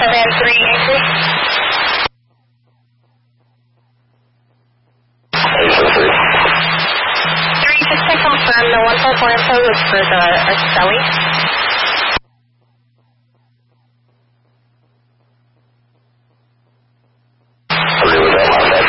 7383. Just to confirm, the 144 info was for the Arcelli.